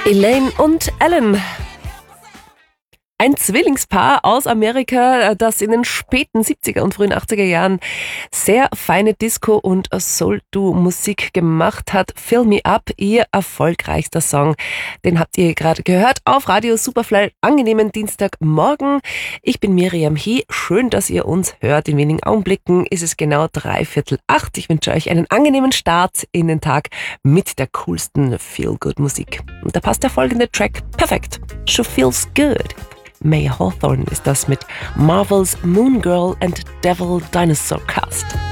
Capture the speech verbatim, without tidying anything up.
Elaine und Alan. Ein Zwillingspaar aus Amerika, das in den späten siebziger und frühen achtziger Jahren sehr feine Disco- und Soul-Do-Musik gemacht hat. Fill Me Up, ihr erfolgreichster Song. Den habt ihr gerade gehört auf Radio Superfly. Angenehmen Dienstagmorgen. Ich bin Miriam He. Schön, dass ihr uns hört. In wenigen Augenblicken ist es genau dreiviertel acht. Ich wünsche euch einen angenehmen Start in den Tag mit der coolsten Feel-Good-Musik. Und da passt der folgende Track perfekt. She Feels Good. Maya Hawthorne ist das mit Marvel's Moon Girl and Devil Dinosaur Cast.